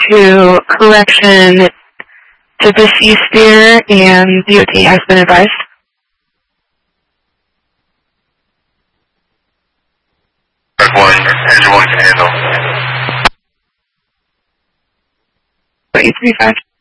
to correction to deceased deer, and DOT has been advised. Engine 1 can handle. 835.